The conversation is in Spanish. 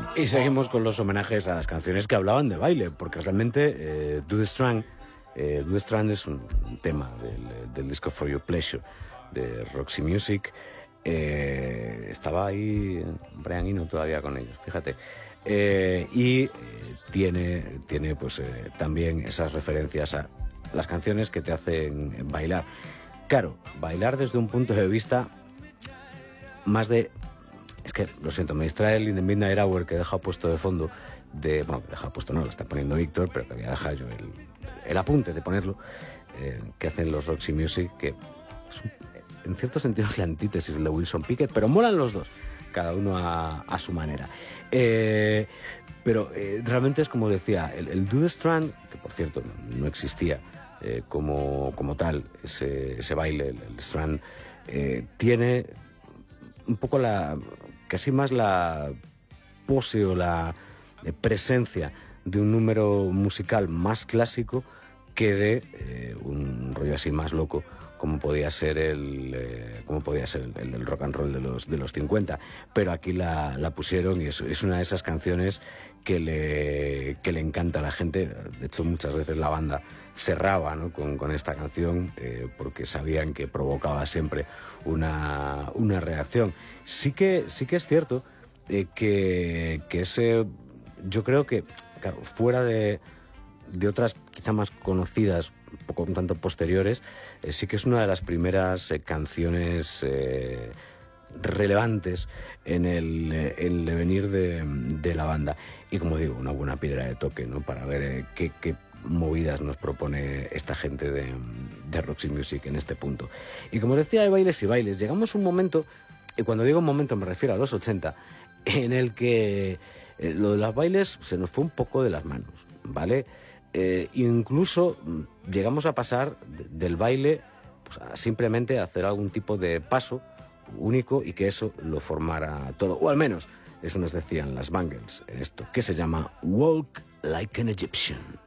Y seguimos con los homenajes a las canciones que hablaban de baile, porque realmente Do the Strand es un tema del disco For Your Pleasure de Roxy Music. Estaba ahí Brian Eno todavía con ellos, fíjate. Tiene pues también esas referencias a las canciones que te hacen bailar. Claro, bailar desde un punto de vista más de... Es que, lo siento, me distrae el In the Midnight Hour que he dejado puesto de fondo, bueno, dejado puesto no, lo está poniendo Víctor, pero que había dejado yo el apunte de ponerlo, que hacen los Roxy Music, que es en cierto sentido es la antítesis de Wilson Pickett, pero molan los dos, cada uno a su manera. Pero realmente es como decía, el Do the Strand, que por cierto no existía como tal, ese baile, el Strand, tiene un poco casi más la pose o la presencia de un número musical más clásico que de un rollo así más loco como podía ser el del rock and roll de los 50, pero aquí la pusieron y es una de esas canciones que le encanta a la gente. De hecho, muchas veces la banda cerraba, ¿no?, con esta canción porque sabían que provocaba siempre una reacción. Sí que es cierto que ese, yo creo que, claro, fuera de otras quizá más conocidas, un tanto posteriores, sí que es una de las primeras canciones relevantes en el devenir de la banda. Y como digo, una buena piedra de toque, ¿no?, para ver qué movidas nos propone esta gente de Roxy Music en este punto. Y como decía, hay bailes y bailes. Llegamos a un momento, y cuando digo un momento me refiero a los 80, en el que lo de los bailes se nos fue un poco de las manos, ¿vale? Incluso llegamos a pasar del baile pues, a simplemente hacer algún tipo de paso único y que eso lo formara todo, o al menos eso nos decían las Bangles en esto, que se llama Walk Like an Egyptian.